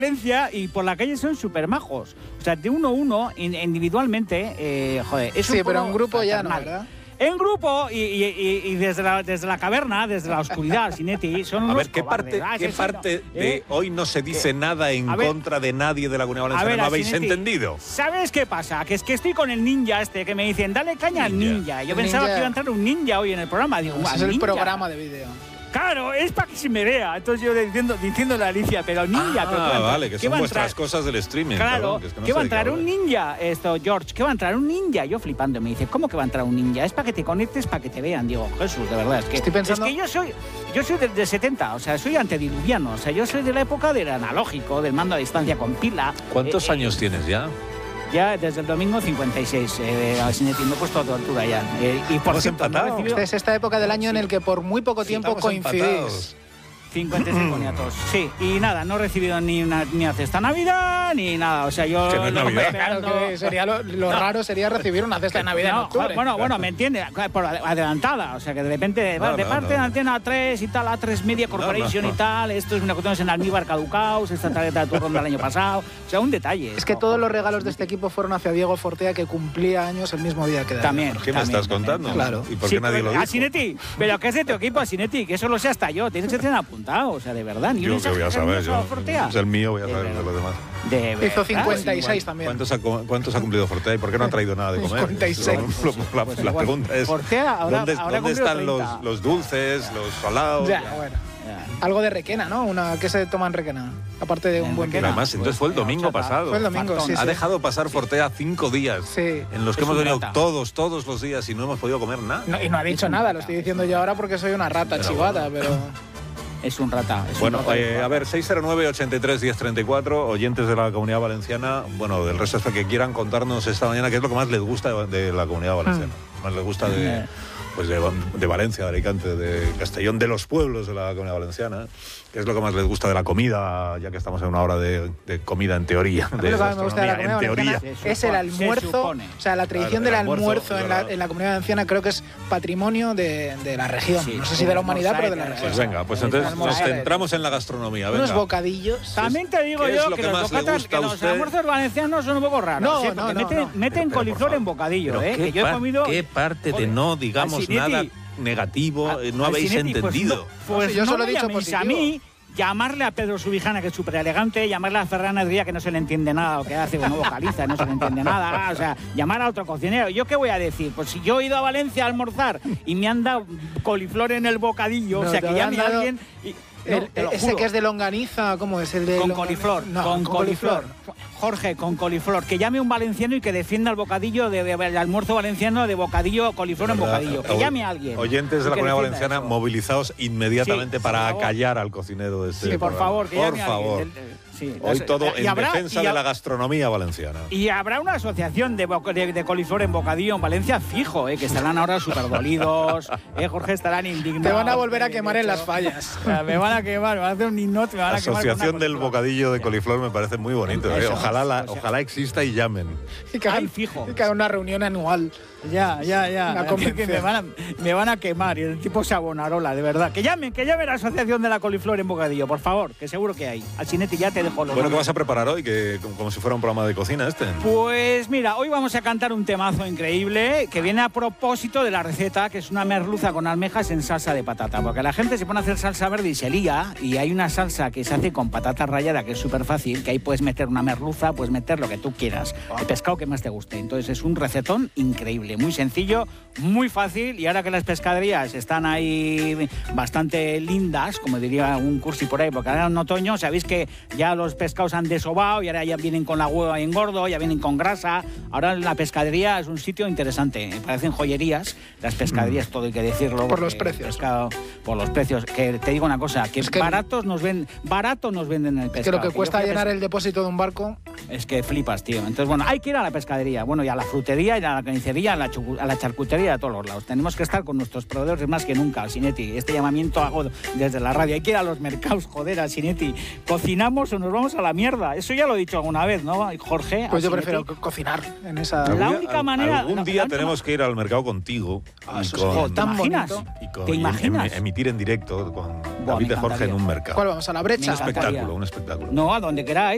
Valencia y por la calle son súper majos. O sea, de uno a uno, individualmente, joder, es un sí, pero en grupo fraternal. ya no, ¿verdad? En grupo y desde la caverna, desde la oscuridad, Sinetti, son unos A ver, ¿qué cobardes. parte de hoy no se dice nada en contra de nadie de la Comunidad Valenciana? ¿No habéis Sinetti, entendido? ¿Sabes qué pasa? Que es que estoy con el ninja que me dicen, dale caña al ninja. Yo pensaba que iba a entrar un ninja hoy en el programa. Digo, Ese es el programa de vídeo. Claro, es para que se me vea. Entonces yo diciendo la Alicia, pero ninja. Pero vale, que son vuestras cosas del streaming. Claro, perdón, que no ¿qué va a entrar un ninja? George, ¿qué va a entrar un ninja? Yo flipando, me dice, ¿cómo que va a entrar un ninja? Es para que te conectes, para que te vean. Digo, Jesús, de verdad, es que, estoy pensando... es que yo soy del 70, o sea, soy antediluviano, o sea, yo soy de la época del analógico, del mando a distancia con pila. ¿Cuántos años tienes ya? Ya desde el domingo 56, Sinetti, me he puesto a tu altura ya. Y por cierto, no he recibido... Esta es esta época del año en el que por muy poco tiempo coincidís. 56 boniatos, sí. Y nada, no he recibido ni una cesta Navidad, ni nada. O sea, yo... Que no es Navidad. Claro, que sería lo raro sería recibir una cesta de Navidad en octubre. Bueno, me entiende, por adelantada. O sea, que de repente, de parte de Antena 3 y tal, A3 Media Corporation y tal, esto es una cuestión en almíbar caducaos, esta tarjeta de turrón del año pasado. O sea, un detalle. Es que todos los regalos de este equipo fueron hacia Diego Fortea, que cumplía años el mismo día que David. También. ¿Qué me estás contando? Claro. ¿Y por qué nadie lo dijo? Sinetti, pero ¿qué es de tu equipo, Sinetti? Que eso lo sé hasta yo. Tienes que tener apuntado, o sea, de verdad. Ni yo que voy a saber, es el mío, voy a saber de los demás. Hizo 56 también. ¿Cuántos ha cumplido Fortea y por qué no ha traído nada de comer? 56. La pregunta es, Fortea ¿dónde están los dulces, los salados? Ya, bueno. Algo de Requena, ¿no? ¿Qué se toma en Requena? Aparte de un buen vino. Además, entonces fue el domingo pasado. Fue el domingo, sí. Ha dejado pasar Fortea 5 días en los que hemos venido todos los días y no hemos podido comer nada. No, y no ha dicho nada, lo estoy diciendo yo ahora porque soy una rata chivada, pero... Es un rata. Bueno, a ver, 609-83-1034, oyentes de la Comunidad Valenciana, bueno, del resto hasta que quieran contarnos esta mañana qué es lo que más les gusta de la Comunidad Valenciana. Más les gusta de Valencia, de Alicante, de Castellón, de los pueblos de la Comunidad Valenciana. ¿Qué es lo que más les gusta de la comida, ya que estamos en una hora de comida en teoría? Lo que me gusta de la Comunidad Valenciana es el almuerzo, o sea, la tradición del almuerzo en la Comunidad Valenciana creo que es patrimonio de la región. No sé si de la humanidad, pero de la región. Pues venga, pues entonces nos centramos en la gastronomía. Venga. Unos bocadillos. También te digo yo que los almuerzos valencianos son un poco raros. Meten coliflor en bocadillo, que yo he comido... ¿Qué parte de no digamos nada negativo no habéis entendido? Pues yo solo he dicho positivo. A mí, llamarle a Pedro Subijana, que es súper elegante, llamarle a Ferran Adrià, que no se le entiende nada lo que hace, no vocaliza, no se le entiende nada, o sea, llamar a otro cocinero. ¿Yo qué voy a decir? Pues si yo he ido a Valencia a almorzar y me han dado coliflor en el bocadillo, o sea, que llame a alguien... ese que es de longaniza, ¿cómo es? El de con coliflor. No, con coliflor. Jorge, con coliflor. Que llame un valenciano y que defienda el bocadillo del almuerzo valenciano de bocadillo, coliflor en bocadillo. Que llame a alguien. Oyentes de la Comunidad Valenciana, eso. Movilizados inmediatamente para acallar al cocinero de este por favor, que por favor. Hoy todo en defensa de la gastronomía valenciana. Y habrá una asociación de coliflor en bocadillo en Valencia fijo, que estarán ahora súper dolidos, Jorge, estarán indignados. Te van a volver a quemar en las fallas. Me van a quemar, me van a hacer un hinote, me van a quemar. Asociación del bocadillo de coliflor me parece muy bonito. Ojalá exista y llamen. Y que haga una reunión anual. Ya. Que me van a quemar y el tipo Sabonarola, de verdad. Que llame la asociación de la coliflor en bocadillo, por favor, que seguro que hay. Al Sinetti ya te dejo los Bueno, ¿qué vas a preparar hoy? Que como si fuera un programa de cocina este. Pues mira, hoy vamos a cantar un temazo increíble que viene a propósito de la receta, que es una merluza con almejas en salsa de patata. Porque la gente se pone a hacer salsa verde y se lía, y hay una salsa que se hace con patata rallada, que es súper fácil, que ahí puedes meter una merluza, puedes meter lo que tú quieras, el pescado que más te guste. Entonces es un recetón increíble, muy sencillo, muy fácil, y ahora que las pescaderías están ahí bastante lindas, como diría un cursi por ahí, porque ahora en otoño sabéis que ya los pescados han desobado y ahora ya vienen con la hueva en gordo, ya vienen con grasa. Ahora la pescadería es un sitio interesante, parecen joyerías las pescaderías, todo hay que decirlo. Por los precios. Por los precios, que te digo una cosa, que barato nos venden el pescado. Que lo que cuesta llenar el depósito de un barco... Es que flipas, tío. Entonces, bueno, hay que ir a la pescadería, bueno, y a la frutería, y a la carnicería, a la charcutería, a todos los lados. Tenemos que estar con nuestros proveedores más que nunca, Sinetti. Este llamamiento hago desde la radio. Hay que ir a los mercados, joder, Sinetti. ¿Cocinamos o nos vamos a la mierda? Eso ya lo he dicho alguna vez, ¿no, Jorge? Pues yo prefiero cocinar en esa... La única manera... Algún día tenemos que ir al mercado contigo. ¿Te imaginas? ¿Te imaginas? Emitir en directo con David de Jorge en un mercado. ¿Cuál vamos? ¿A la brecha? Un espectáculo. No, a donde queráis.